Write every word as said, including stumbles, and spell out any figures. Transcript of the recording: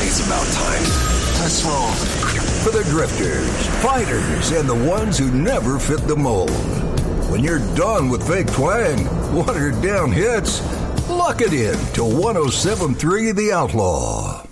it's about time. Let's roll. For the drifters, fighters, and the ones who never fit the mold. When you're done with fake twang, watered down hits, lock it in to one oh seven point three The Outlaw.